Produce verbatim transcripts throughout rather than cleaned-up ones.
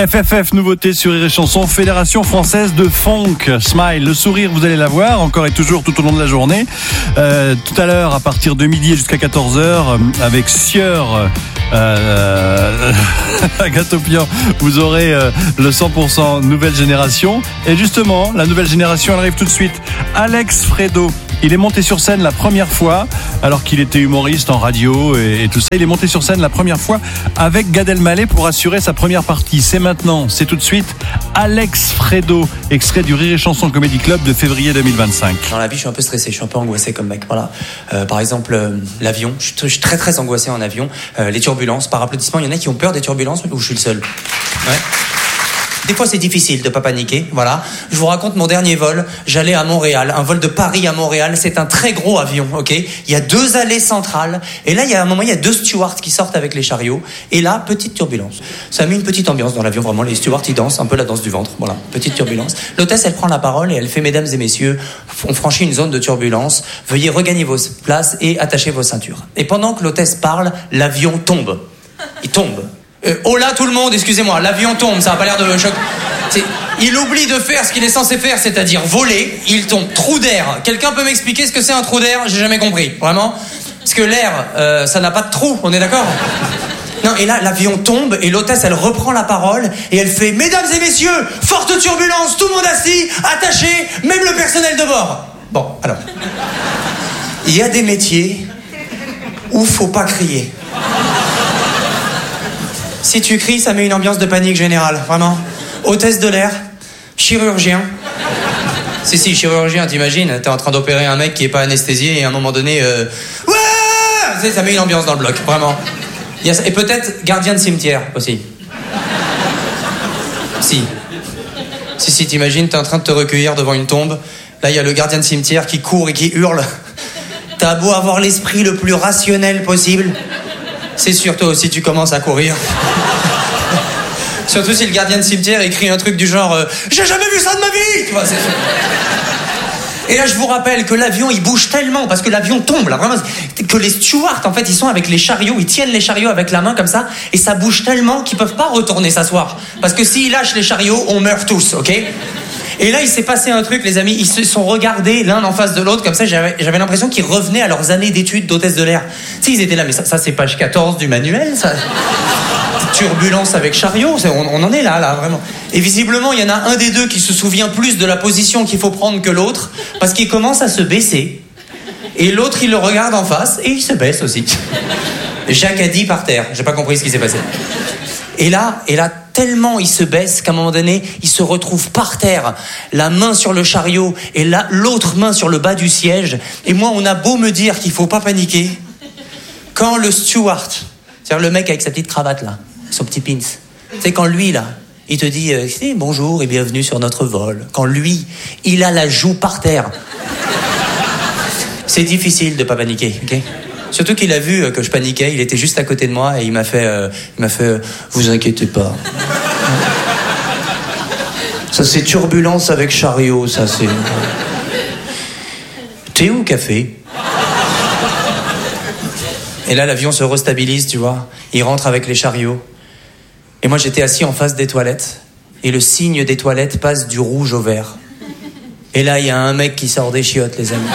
F F F, nouveauté sur Rire et Chanson, Fédération Française de Funk. Smile, le sourire, vous allez l'avoir, encore et toujours tout au long de la journée. Euh, tout à l'heure, à partir de midi jusqu'à quatorze heures, avec Sieur, euh, Agatopian, vous aurez euh, le cent pour cent nouvelle génération. Et justement, la nouvelle génération, elle arrive tout de suite. Alex Fredo. Il est monté sur scène la première fois, alors qu'il était humoriste en radio et, et tout ça. Il est monté sur scène la première fois avec Gad Elmaleh pour assurer sa première partie. C'est maintenant, c'est tout de suite. Alex Fredo, extrait du Rire et Chanson Comedy Club de février deux mille vingt-cinq. Dans la vie, je suis un peu stressé, je suis un peu angoissé comme mec. Voilà. Euh, par exemple, euh, l'avion. Je suis, je suis très très angoissé en avion. Euh, les turbulences, par applaudissement, il y en a qui ont peur des turbulences ou je suis le seul. Ouais. Des fois, c'est difficile de pas paniquer, voilà. Je vous raconte mon dernier vol. J'allais à Montréal, un vol de Paris à Montréal. C'est un très gros avion, ok. Il y a deux allées centrales. Et là, il y a un moment, il y a deux stewards qui sortent avec les chariots. Et là, petite turbulence. Ça a mis une petite ambiance dans l'avion, vraiment. Les stewards, ils dansent un peu la danse du ventre, voilà. Petite turbulence. L'hôtesse, elle prend la parole et elle fait: mesdames et messieurs, on franchit une zone de turbulence. Veuillez regagner vos places et attacher vos ceintures. Et pendant que l'hôtesse parle, l'avion tombe. Il tombe. Euh, oh là tout le monde, excusez-moi, l'avion tombe, ça a pas l'air de choc. C'est... Il oublie de faire ce qu'il est censé faire, c'est-à-dire voler, il tombe. Trou d'air. Quelqu'un peut m'expliquer ce que c'est un trou d'air? J'ai jamais compris, vraiment. Parce que l'air, euh, ça n'a pas de trou, on est d'accord? Non, et là, l'avion tombe et l'hôtesse, elle reprend la parole et elle fait: mesdames et messieurs, forte turbulence, tout le monde assis, attaché, même le personnel de bord. Bon, alors. Il y a des métiers où faut pas crier. Si tu cries, ça met une ambiance de panique générale, vraiment. Hôtesse de l'air, chirurgien. Si, si, chirurgien, t'imagines, t'es en train d'opérer un mec qui est pas anesthésié et à un moment donné, euh... ouais, ça met une ambiance dans le bloc, vraiment. Il y a... Et peut-être gardien de cimetière aussi. Si. Si, si, t'imagines, t'es en train de te recueillir devant une tombe. Là, il y a le gardien de cimetière qui court et qui hurle. T'as beau avoir l'esprit le plus rationnel possible, c'est sûr, toi aussi, tu commences à courir. Surtout si le gardien de cimetière écrit un truc du genre euh, « J'ai jamais vu ça de ma vie !» Tu vois, c'est... Et là, je vous rappelle que l'avion, il bouge tellement, parce que l'avion tombe, là, vraiment, que les stewards, en fait, ils sont avec les chariots, ils tiennent les chariots avec la main, comme ça, et ça bouge tellement qu'ils peuvent pas retourner s'asseoir. Parce que s'ils lâchent les chariots, on meurt tous, ok ? Et là, il s'est passé un truc, les amis. Ils se sont regardés l'un en face de l'autre, comme ça. J'avais, j'avais l'impression qu'ils revenaient à leurs années d'études d'hôtesse de l'air. Tu sais, ils étaient là, mais ça, ça c'est page quatorze du manuel, ça. Turbulence avec chariot, on, on en est là, là, vraiment. Et visiblement, il y en a un des deux qui se souvient plus de la position qu'il faut prendre que l'autre, parce qu'il commence à se baisser. Et l'autre, il le regarde en face, et il se baisse aussi. Jacques a dit par terre. J'ai pas compris ce qui s'est passé. Et là, et là, tellement il se baisse qu'à un moment donné, il se retrouve par terre, la main sur le chariot et la, l'autre main sur le bas du siège. Et moi, on a beau me dire qu'il faut pas paniquer, quand le steward, c'est-à-dire le mec avec sa petite cravate là, son petit pins, c'est quand lui là, il te dit euh, « bonjour et bienvenue sur notre vol », quand lui, il a la joue par terre, c'est difficile de pas paniquer, ok ? Surtout qu'il a vu que je paniquais, il était juste à côté de moi et il m'a fait, euh, il m'a fait euh, vous inquiétez pas. Ça c'est turbulence avec chariot, ça c'est. Thé ou café? Et là l'avion se restabilise, tu vois. Il rentre avec les chariots. Et moi j'étais assis en face des toilettes et le signe des toilettes passe du rouge au vert. Et là il y a un mec qui sort des chiottes, les amis.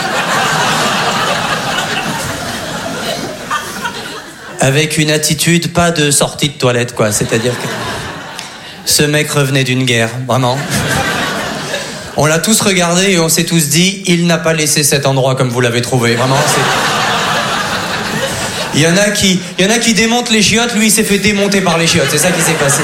Avec une attitude, pas de sortie de toilette, quoi. C'est-à-dire que ce mec revenait d'une guerre, vraiment. On l'a tous regardé et on s'est tous dit, il n'a pas laissé cet endroit comme vous l'avez trouvé, vraiment. C'est... Il y en a qui, il y en a qui démontent les chiottes, lui il s'est fait démonter par les chiottes, c'est ça qui s'est passé.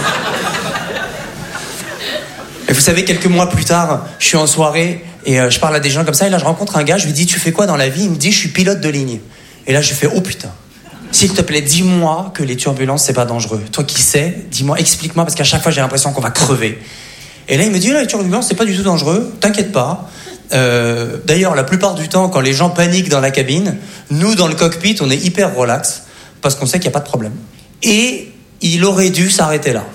Et vous savez, quelques mois plus tard, je suis en soirée et euh, je parle à des gens comme ça et là je rencontre un gars, je lui dis, tu fais quoi dans la vie? Il me dit, je suis pilote de ligne. Et là je fais, oh putain. S'il te plaît, dis-moi que les turbulences, c'est pas dangereux. Toi qui sais, dis-moi, explique-moi, parce qu'à chaque fois, j'ai l'impression qu'on va crever. Et là, il me dit, là, les turbulences, c'est pas du tout dangereux, t'inquiète pas. Euh, d'ailleurs, la plupart du temps, quand les gens paniquent dans la cabine, nous, dans le cockpit, on est hyper relax, parce qu'on sait qu'il n'y a pas de problème. Et il aurait dû s'arrêter là.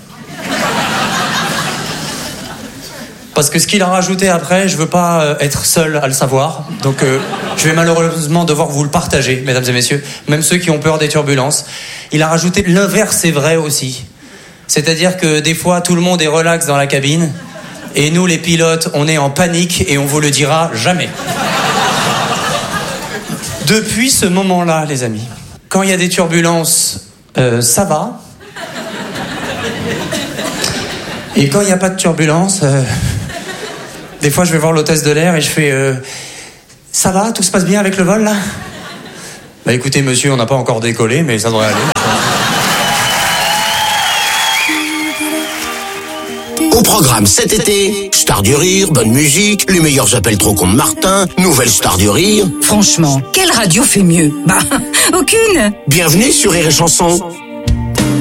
Parce que ce qu'il a rajouté après, je veux pas être seul à le savoir. Donc euh, je vais malheureusement devoir vous le partager, mesdames et messieurs. Même ceux qui ont peur des turbulences. Il a rajouté, l'inverse est vrai aussi. C'est-à-dire que des fois, tout le monde est relax dans la cabine. Et nous, les pilotes, on est en panique et on vous le dira jamais. Depuis ce moment-là, les amis, quand il y a des turbulences, euh, ça va. Et quand il n'y a pas de turbulence, euh, des fois je vais voir l'hôtesse de l'air et je fais euh, ça va, tout se passe bien avec le vol là? Bah écoutez monsieur, on n'a pas encore décollé, mais ça devrait aller. Au programme cet été, Star du Rire, bonne musique, les meilleurs appels trop cons de Martin, nouvelle Star du Rire. Franchement, quelle radio fait mieux? Bah, aucune. Bienvenue sur Rire et Chanson.